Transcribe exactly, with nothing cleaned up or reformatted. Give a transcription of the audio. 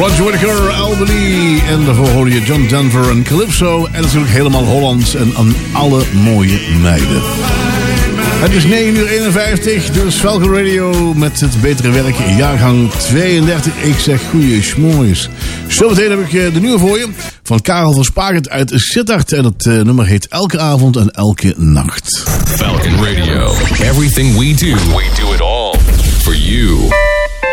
Roger Whittaker, Albany en daarvoor hoorde je John Denver en Calypso. En natuurlijk helemaal Hollands en aan alle mooie meiden. Het is negen uur eenenvijftig, dus Falcon Radio met het betere werk, jaargang tweeëndertig. Ik zeg goeie schmoois. Zometeen heb ik de nieuwe voor je van Karel Verspagend uit Sittard. En het uh, nummer heet Elke Avond en Elke Nacht. Falcon Radio. Everything we do, we do it all for you.